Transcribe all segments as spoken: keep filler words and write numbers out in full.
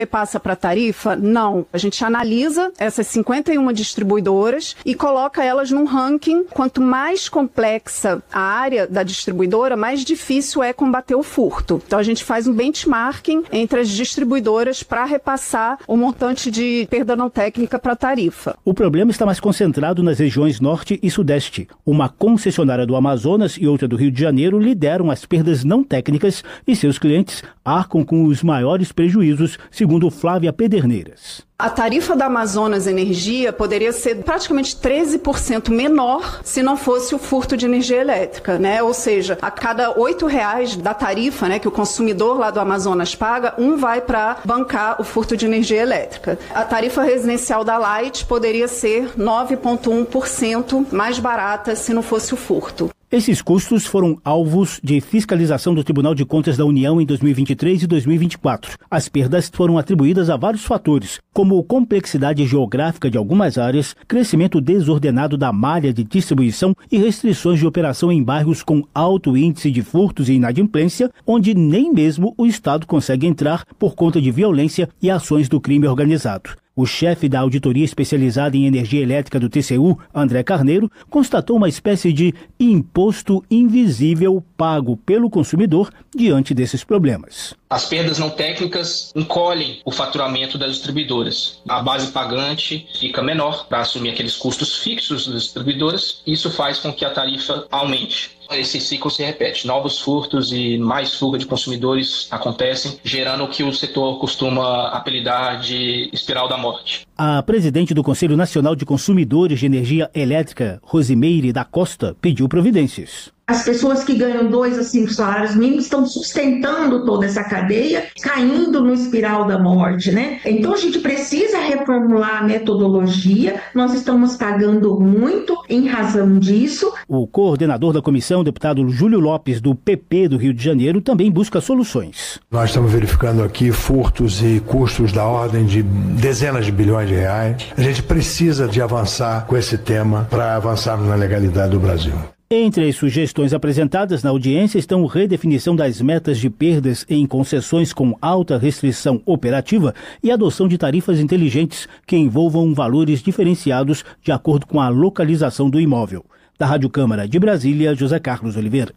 repassa para a tarifa? Não. A gente analisa essas cinquenta e uma distribuidoras e coloca elas num ranking. Quanto mais complexa a área da distribuidora, mais difícil é combater o furto. Então a gente faz um benchmarking entre as distribuidoras para repassar o montante de perda não técnica para a tarifa. O problema está mais concentrado nas regiões norte e sudeste. Uma concessionária do Amazonas e outra do Rio de Janeiro lideram as perdas não técnicas e seus clientes arcam com os maiores prejuízos, segundo Flávia Pederneiras. A tarifa da Amazonas Energia poderia ser praticamente treze por cento menor se não fosse o furto de energia elétrica, né? Ou seja, a cada oito reais da tarifa, né, que o consumidor lá do Amazonas paga, um vai para bancar o furto de energia elétrica. A tarifa residencial da Light poderia ser nove vírgula um por cento mais barata se não fosse o furto. Esses custos foram alvos de fiscalização do Tribunal de Contas da União em dois mil e vinte e três e dois mil e vinte e quatro. As perdas foram atribuídas a vários fatores, como complexidade geográfica de algumas áreas, crescimento desordenado da malha de distribuição e restrições de operação em bairros com alto índice de furtos e inadimplência, onde nem mesmo o Estado consegue entrar por conta de violência e ações do crime organizado. O chefe da auditoria especializada em energia elétrica do T C U, André Carneiro, constatou uma espécie de imposto invisível pago pelo consumidor diante desses problemas. As perdas não técnicas encolhem o faturamento das distribuidoras. A base pagante fica menor para assumir aqueles custos fixos das distribuidoras. Isso faz com que a tarifa aumente. Esse ciclo se repete. Novos furtos e mais fuga de consumidores acontecem, gerando o que o setor costuma apelidar de espiral da morte. A presidente do Conselho Nacional de Consumidores de Energia Elétrica, Rosimeire da Costa, pediu providências. As pessoas que ganham dois a cinco salários mínimos estão sustentando toda essa cadeia, caindo no espiral da morte, né? Então a gente precisa reformular a metodologia, nós estamos pagando muito em razão disso. O coordenador da comissão, o deputado Júlio Lopes, do P P do Rio de Janeiro, também busca soluções. Nós estamos verificando aqui furtos e custos da ordem de dezenas de bilhões de reais. A gente precisa de avançar com esse tema para avançarmos na legalidade do Brasil. Entre as sugestões apresentadas na audiência estão redefinição das metas de perdas em concessões com alta restrição operativa e adoção de tarifas inteligentes que envolvam valores diferenciados de acordo com a localização do imóvel. Da Rádio Câmara de Brasília, José Carlos Oliveira.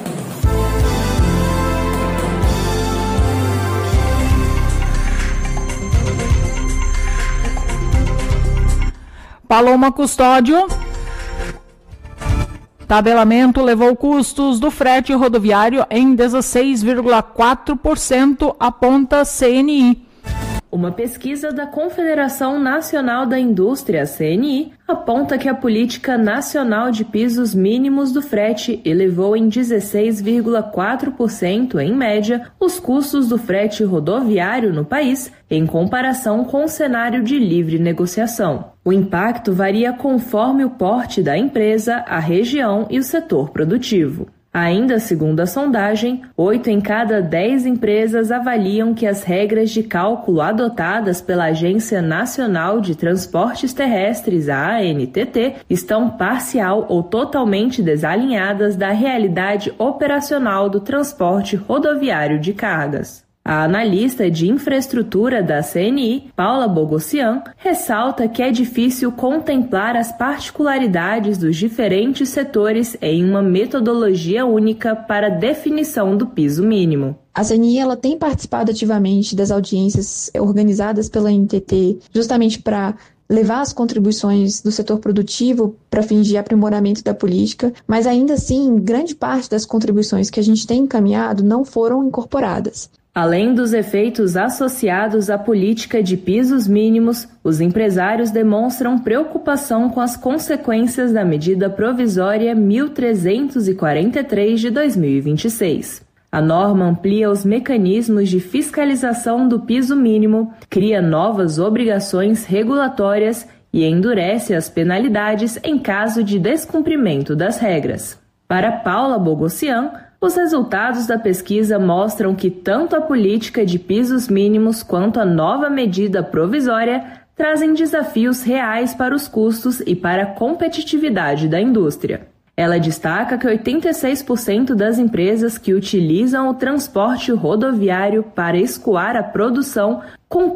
Paloma Custódio. Tabelamento levou custos do frete rodoviário em dezesseis vírgula quatro por cento, aponta C N I. Uma pesquisa da Confederação Nacional da Indústria, C N I, aponta que a Política Nacional de Pisos Mínimos do Frete elevou em dezesseis vírgula quatro por cento, em média, os custos do frete rodoviário no país, em comparação com o cenário de livre negociação. O impacto varia conforme o porte da empresa, a região e o setor produtivo. Ainda segundo a sondagem, oito em cada dez empresas avaliam que as regras de cálculo adotadas pela Agência Nacional de Transportes Terrestres, a A N T T, estão parcial ou totalmente desalinhadas da realidade operacional do transporte rodoviário de cargas. A analista de infraestrutura da C N I, Paula Bogossian, ressalta que é difícil contemplar as particularidades dos diferentes setores em uma metodologia única para definição do piso mínimo. A C N I ela tem participado ativamente das audiências organizadas pela A N T T, justamente para levar as contribuições do setor produtivo para fins de aprimoramento da política, mas ainda assim, grande parte das contribuições que a gente tem encaminhado não foram incorporadas. Além dos efeitos associados à política de pisos mínimos, os empresários demonstram preocupação com as consequências da medida provisória mil trezentos e quarenta e três de dois mil e vinte e seis. A norma amplia os mecanismos de fiscalização do piso mínimo, cria novas obrigações regulatórias e endurece as penalidades em caso de descumprimento das regras. Para Paula Bogossian, os resultados da pesquisa mostram que tanto a política de pisos mínimos quanto a nova medida provisória trazem desafios reais para os custos e para a competitividade da indústria. Ela destaca que oitenta e seis por cento das empresas que utilizam o transporte rodoviário para escoar a produção